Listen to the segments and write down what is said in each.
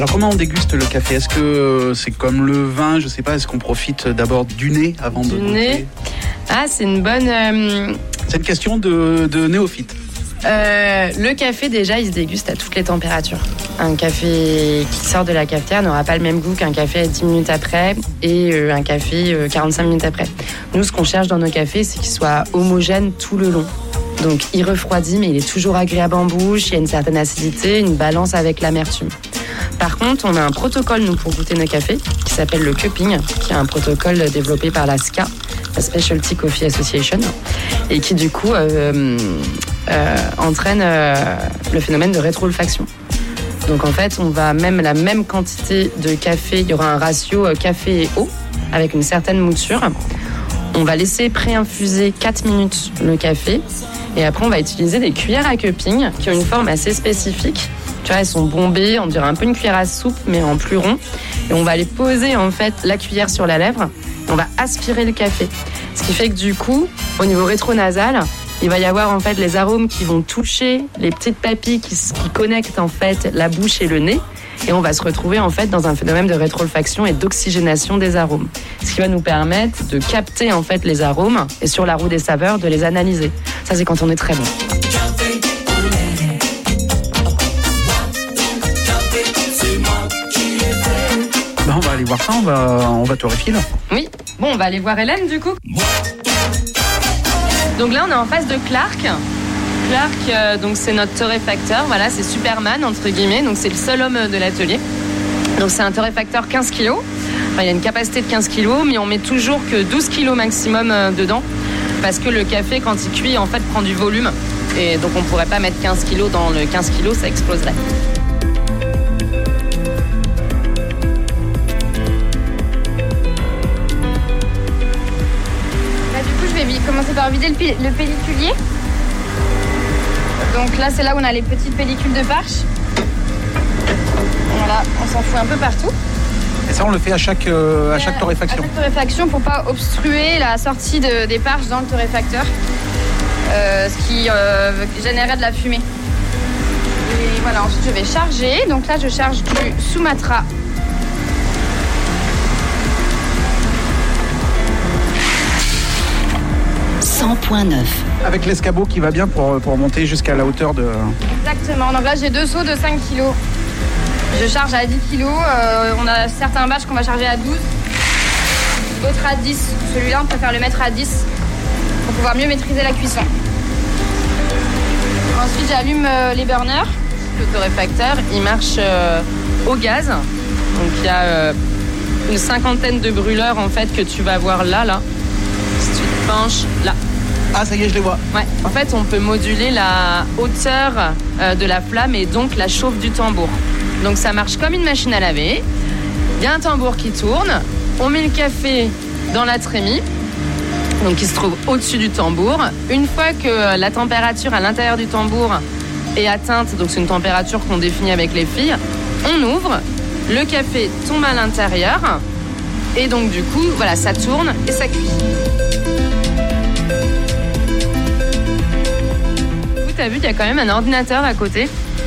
Alors comment on déguste le café ? Est-ce que c'est comme le vin ? Je sais pas, est-ce qu'on profite d'abord du nez avant de goûter ? Ah, c'est une bonne... C'est une question de néophyte. Le café, déjà, il se déguste à toutes les températures. Un café qui sort de la cafetière n'aura pas le même goût qu'un café 10 minutes après et un café 45 minutes après. Nous, ce qu'on cherche dans nos cafés, c'est qu'il soit homogène tout le long. Donc, il refroidit, mais il est toujours agréable en bouche. Il y a une certaine acidité, une balance avec l'amertume. Par contre, on a un protocole, nous, pour goûter nos cafés, qui s'appelle le cupping, qui est un protocole développé par la SCA, la Specialty Coffee Association, et qui, du coup, entraîne le phénomène de rétro-olfaction. Donc, en fait, on va même la même quantité de café, il y aura un ratio café et eau, avec une certaine mouture. On va laisser pré-infuser 4 minutes le café, et après, on va utiliser des cuillères à cupping, qui ont une forme assez spécifique. Tu vois, elles sont bombées, on dirait un peu une cuillère à soupe, mais en plus rond. Et on va aller poser, en fait, la cuillère sur la lèvre. On va aspirer le café. Ce qui fait que, du coup, au niveau rétronasal, il va y avoir, en fait, les arômes qui vont toucher les petites papilles qui connectent, en fait, la bouche et le nez. Et on va se retrouver, en fait, dans un phénomène de rétro-olfaction et d'oxygénation des arômes. Ce qui va nous permettre de capter, en fait, les arômes et, sur la roue des saveurs, de les analyser. Ça, c'est quand on est très bon. On va aller voir ça, on va torréfier là. Oui, bon, on va aller voir Hélène du coup. Donc là, on est en face de Clark. Clark, donc c'est notre torréfacteur. Voilà, c'est Superman entre guillemets. Donc c'est le seul homme de l'atelier. Donc c'est un torréfacteur 15 kg. Enfin, il a une capacité de 15 kg, mais on met toujours que 12 kg maximum dedans. Parce que le café, quand il cuit, en fait, prend du volume. Et donc on pourrait pas mettre 15 kg dans le 15 kg, ça exploserait. Commencer par vider le pelliculier. Donc là, c'est là où on a les petites pellicules de parche. Voilà, on s'en fout un peu partout. Et ça, on le fait à chaque torréfaction. À chaque torréfaction pour pas obstruer la sortie des parches dans le torréfacteur, ce qui générait de la fumée. Et voilà, ensuite je vais charger. Donc là, je charge du Sumatra. Avec l'escabeau qui va bien pour monter jusqu'à la hauteur de... Exactement. Donc là, j'ai 2 seaux de 5 kg. Je charge à 10 kg. On a certains batchs qu'on va charger à 12. D'autres à 10. Celui-là, on préfère le mettre à 10 pour pouvoir mieux maîtriser la cuisson. Ensuite, j'allume les burners. Le torréfacteur, il marche au gaz. Donc, il y a une cinquantaine de brûleurs, en fait, que tu vas voir là. Si tu te penches, là. Ah, ça y est, je les vois. Ouais. En fait, on peut moduler la hauteur de la flamme et donc la chauffe du tambour. Donc, ça marche comme une machine à laver. Il y a un tambour qui tourne. On met le café dans la trémie, donc qui se trouve au-dessus du tambour. Une fois que la température à l'intérieur du tambour est atteinte, donc c'est une température qu'on définit avec les filles, on ouvre, le café tombe à l'intérieur et donc du coup, voilà, ça tourne et ça cuit. Tu as vu qu'il y a quand même un ordinateur à côté.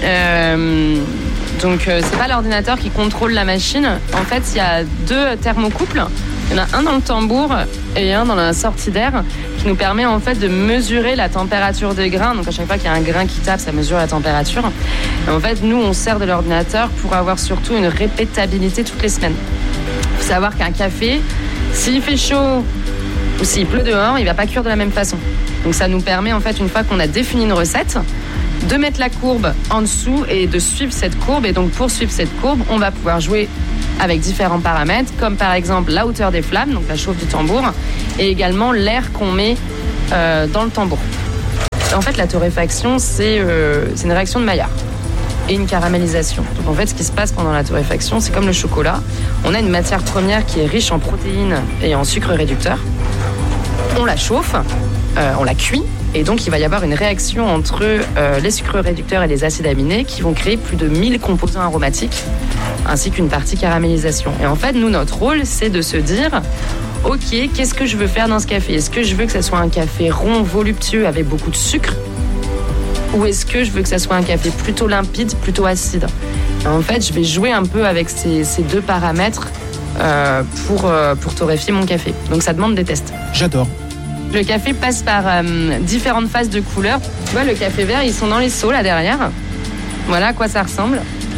Donc c'est pas l'ordinateur qui contrôle la machine. En fait, il y a 2 thermocouples. Il y en a un dans le tambour et un dans la sortie d'air qui nous permet en fait de mesurer la température des grains. Donc à chaque fois qu'il y a un grain qui tape, ça mesure la température. Et en fait, nous, on sert de l'ordinateur pour avoir surtout une répétabilité toutes les semaines. Il faut savoir qu'un café, s'il fait chaud ou s'il pleut dehors, il va pas cuire de la même façon. Donc ça nous permet en fait, une fois qu'on a défini une recette, de mettre la courbe en dessous et de suivre cette courbe. Et donc pour suivre cette courbe, on va pouvoir jouer avec différents paramètres, comme par exemple la hauteur des flammes, donc la chauffe du tambour, et également l'air qu'on met dans le tambour. En fait, la torréfaction, c'est une réaction de Maillard et une caramélisation. Donc en fait, ce qui se passe pendant la torréfaction, c'est comme le chocolat. On a une matière première qui est riche en protéines et en sucre réducteur. On la chauffe, on la cuit, et donc il va y avoir une réaction entre les sucres réducteurs et les acides aminés qui vont créer plus de 1000 composants aromatiques, ainsi qu'une partie caramélisation. Et en fait, nous, notre rôle, c'est de se dire, ok, qu'est-ce que je veux faire dans ce café ? Est-ce que je veux que ça soit un café rond, voluptueux, avec beaucoup de sucre ? Ou est-ce que je veux que ça soit un café plutôt limpide, plutôt acide ? En fait, je vais jouer un peu avec ces deux paramètres pour torréfier mon café. Donc ça demande des tests. J'adore. Le café passe par différentes phases de couleur. Tu vois, le café vert, ils sont dans les seaux là derrière. Voilà à quoi ça ressemble.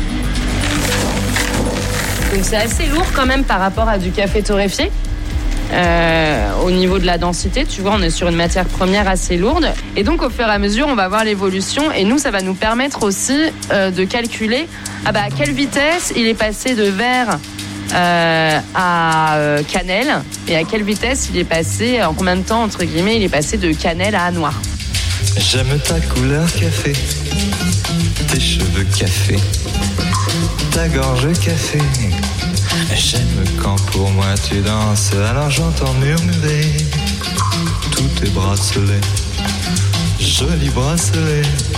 Donc c'est assez lourd quand même par rapport à du café torréfié. Au niveau de la densité, tu vois, on est sur une matière première assez lourde. Et donc au fur et à mesure, on va voir l'évolution. Et nous, ça va nous permettre aussi de calculer à quelle vitesse il est passé de vert à cannelle, et à quelle vitesse il est passé, en combien de temps entre guillemets il est passé de cannelle à noir. J'aime ta couleur café, tes cheveux café, ta gorge café. J'aime quand pour moi tu danses, alors j'entends murmurer tous tes bracelets, jolis bracelets.